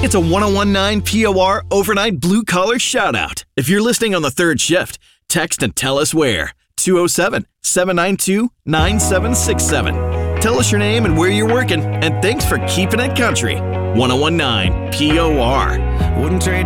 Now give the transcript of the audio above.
It's a 1019 POR overnight blue-collar shout-out. If you're listening on the third shift, text and tell us where. 207-792-9767. Tell us your name and where you're working, and thanks for keeping it country. 1019 POR. Wouldn't trade